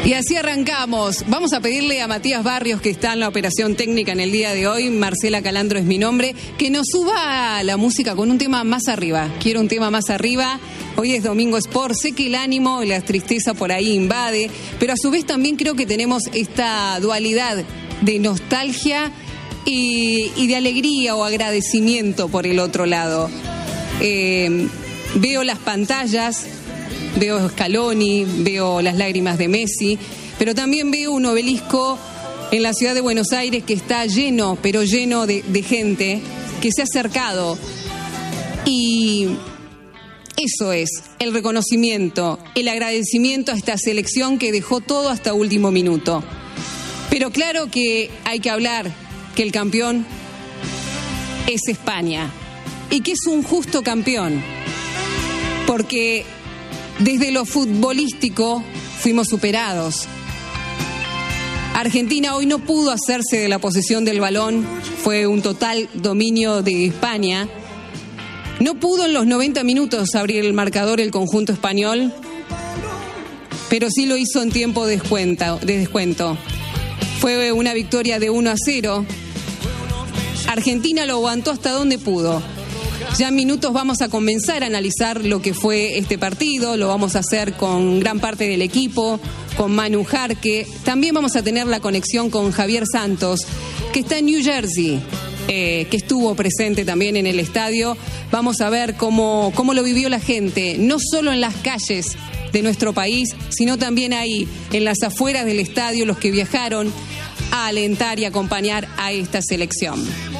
Y así arrancamos. Vamos a pedirle a Matías Barrios, que está en la operación técnica en el día de hoy, Marcela Calandro es mi nombre, que nos suba la música con un tema más arriba. Quiero un tema más arriba. Hoy es Domingo Sport, sé que el ánimo y la tristeza por ahí invade, pero a su vez también creo que tenemos esta dualidad de nostalgia y de alegría o agradecimiento por el otro lado. Veo las pantallas, veo Scaloni, veo las lágrimas de Messi, pero también veo un obelisco en la ciudad de Buenos Aires que está lleno, pero lleno de gente que se ha acercado. Y eso es el reconocimiento, el agradecimiento a esta selección que dejó todo hasta último minuto. Pero claro que hay que hablar que el campeón es España y que es un justo campeón, porque desde lo futbolístico fuimos superados. Argentina hoy no pudo hacerse de la posesión del balón, fue un total dominio de España. No pudo en los 90 minutos abrir el marcador el conjunto español, pero sí lo hizo en tiempo de descuento. Fue una victoria de 1-0. Argentina lo aguantó hasta donde pudo. Ya en minutos vamos a comenzar a analizar lo que fue este partido, lo vamos a hacer con gran parte del equipo, con Manu Jarque. También vamos a tener la conexión con Javier Santos, que está en New Jersey, que estuvo presente también en el estadio. Vamos a ver cómo lo vivió la gente, no solo en las calles de nuestro país, sino también ahí, en las afueras del estadio, los que viajaron a alentar y acompañar a esta selección.